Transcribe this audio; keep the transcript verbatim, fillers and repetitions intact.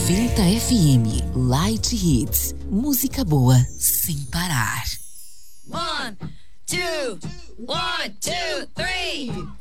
noventa F M, Light Hits, música boa sem parar. One, two, one, two, three.